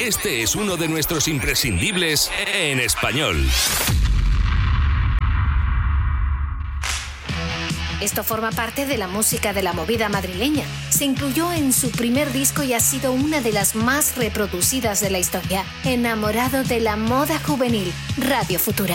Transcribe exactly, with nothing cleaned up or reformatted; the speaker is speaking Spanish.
Este es uno de nuestros imprescindibles en español. Esto forma parte de la música de la movida madrileña. Se incluyó en su primer disco y ha sido una de las más reproducidas de la historia. Enamorado de la moda juvenil. Radio Futura.